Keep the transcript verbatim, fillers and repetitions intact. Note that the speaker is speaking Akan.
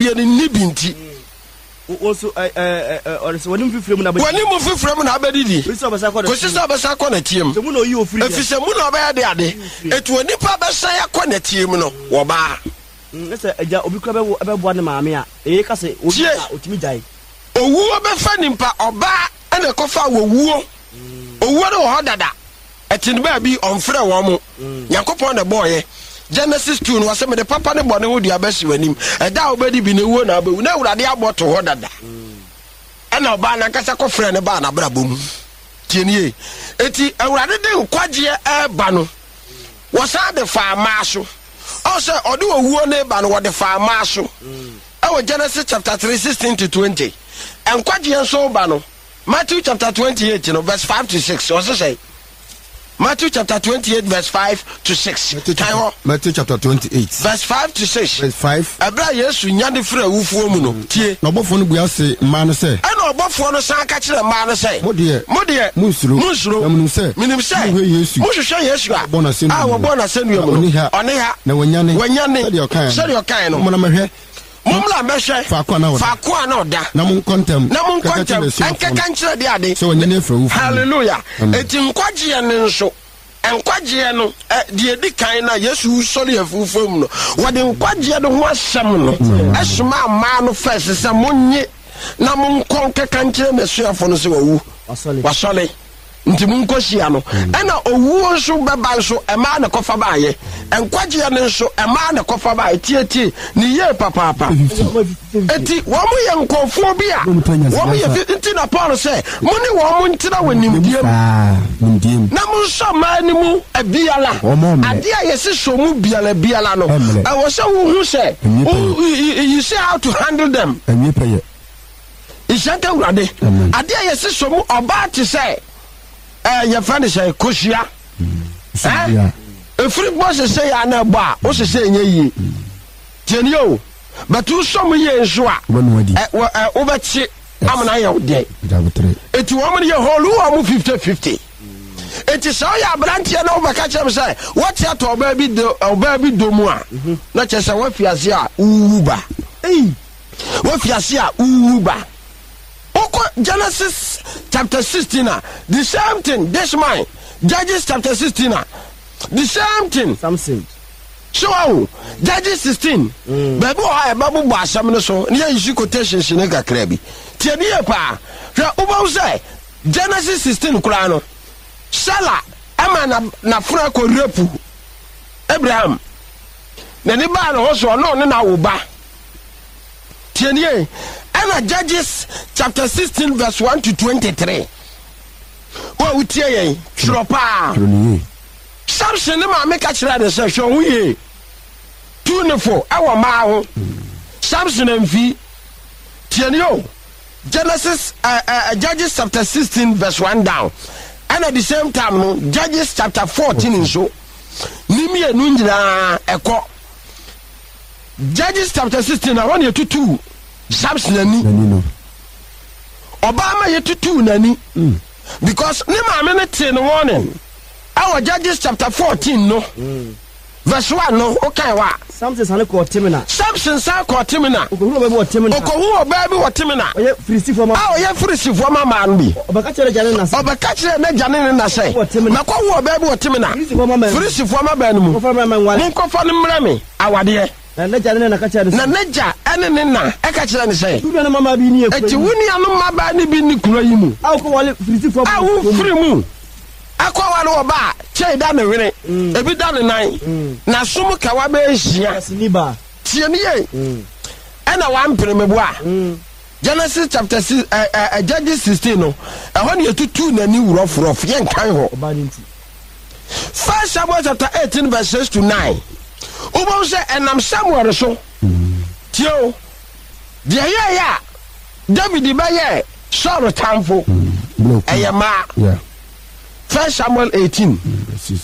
die ne nibinti also eh eh eh or so woni fifrem na woni mu fifrem na abedidi ko so basa ko basa ko na tiem se mu no yi ofiri efise mu no ba de ade etu oni pa basa ya ko na tiem no wo ba nse eja obi kra be be bo ne maame a e ka se obi a otimi jai owuo be fa nimpa oba ene ko fa wo wuo owuo no ho dada etin ba bi onfre wo mo yakopon de boye Genesis two no wase me de papa ne bone wo dua besi wanim eda obedi bi ne wuo na abewu na awurade aboto ho dada ena oba na kasa ko frɛ ne ba na brabom tienie eti awurade de nkwaje e ba no wasa de fa maaso o se ode owuo ne ba no wode fa maaso e Genesis chapter three sixteen to twenty nkwaje enso ba no Matthew chapter twenty-eight no verse five to six o se say Matthew chapter twenty-eight verse five to six. Matthew chapter twenty-eight verse five to six. Verse five. Abra Yesu nyande frɛ wufuo mu no. Tie. Na obofo no bua se ma no se. Ɛna obofo no san ka kyerɛ ma no se. Mo de. Mo de. Munsuro. Munsuro. Na munum se. Minim se. Mo Yesu. Mo hwehwɛ Yesu a. Bona se. Ah, wo bona se nu mu. Ɔne ha. Na wanyane. Wanyane. Sɛ de ɔkan. Sɛ de ɔkan no. Mo na mehwɛ. Mumla mehwɛ. Faako na oda. Faako na oda. Na mun kontem. Na mun kontem. Enka kan kyerɛ de ade. So wanyane fra wufu. Hallelujah. Eti nkwaje ne nso. Nkwaje no de edi kan na Yesu sori afufom no wode nkwaje do ho asɛm no esoma ma no first sɛ monye na monkon keka nkire mesuafo no se wawu wasole nti monkohia no ɛna owuo nso beba nso ɛma na kofa baaye nkwaje no nso ɛma na kofa baaye tietie ni ye papa papa eti wo mo ye nkofo bi a wo mo ye nti na Paul sɛ mo ni wo mo ntina wanimdiem na mo nso ma ni mu abiala ade a yesi so mu biala biala no ɛwɔ sɛ wo hu sɛ you see how to handle them isanta urade ade a yesi so mu oba te sɛ eh ye fa ne sɛ koshia eh efiri bo se sɛ ya na ba o se sɛ enye yi tienio but you so mu ye nso a eh wo ba chi amana ye ode eti wo mu ye holu wo mu fifty fifty eti so ya brantie na wo ba ka chem say what ya to oba bi do oba bi do mu a na che say wa fiase a uwuba eh wa fiase a uwuba oko Genesis chapter sixteen the same thing this man Judges chapter sixteen the same thing something so Judges sixteen baby o ha babu bo asam no so ne issue quotations ne kakra bi tie ne pa hwe obo say Genesis sixteen kura no Sala ama na na fura ko repu Abraham na ni ba no so no ne na wo ba tienie ana Judges chapter sixteen verse one to twenty-three wa utie yen tropa Samson ne ma me ka kira de se hwe hu ye two ne four awo ma ho Samson amfi tienie o Genesis uh, uh, Judges chapter sixteen verse one down. And at the same time, no, Judges chapter fourteen in so. Nimi e nunjina eko. Judges chapter sixteen, I want you to two. Samson nani. Obama ye to two nani. Because nima minute in the warning. Our Judges chapter fourteen, no. Verse one, no. Okay, wa. Samson sana ko timina. Samson sana ko timina. Okohu baby what timina. Okohu baby what timina. Oye frisi for ma. Ah, oye frisi for ma man bi. Obaka chere jane na say. Obaka chere na jane na say. Na ko wo baby what timina. Frisi for ma man. Frisi for ma ban mu. Ko for ma man wale. Mun ko for ni mra me. Awade. Na na jane na ka chere. Na naja ene ne na e ka chere ni say. Tu na mama bi ni e. Eti wuni anu ma ba ni bi ni kuro yi mu. Ah ko wale frisi for ma. Ah wo free mu. Akwa wale oba che da na wene. Ebi da ne nan. Na sum ka wa ba ehia. Siniba. Tieniye. Ena wa mpremebo a. Genesis chapter six uh, uh, Judges sixteen no. E ho ne tutu na ni wurof rof yen kan ho. First Samuel chapter eighteen verse six to nine. Obo se enam Samuel so. Tio. De ya ya. David ba ye Saul tamfo. Eyema. Yeah. First Samuel eighteen